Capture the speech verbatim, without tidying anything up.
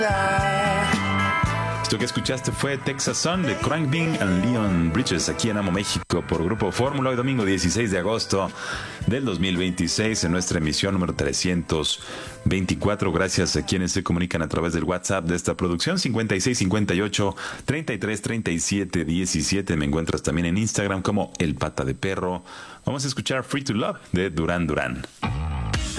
Esto que escuchaste fue Texas Sun de Crankbing and Leon Bridges aquí en Amo México por Grupo Fórmula. Hoy domingo dieciséis de agosto del dos mil veintiséis en nuestra emisión número trescientos veinticuatro. Gracias a quienes se comunican a través del WhatsApp de esta producción cincuenta y seis cincuenta y ocho treinta y tres treinta y siete diecisiete. Me encuentras también en Instagram como El Pata de Perro. Vamos a escuchar Free to Love de Duran Duran.